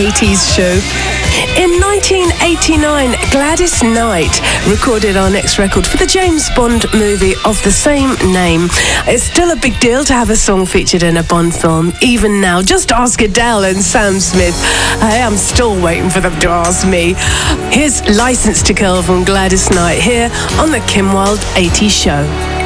80s show. In 1989, Gladys Knight recorded our next record for the James Bond movie of the same name. It's still a big deal to have a song featured in a Bond film, even now. Just ask Adele and Sam Smith. I am still waiting for them to ask me. Here's License to Kill from Gladys Knight here on the Kim Wilde 80s show.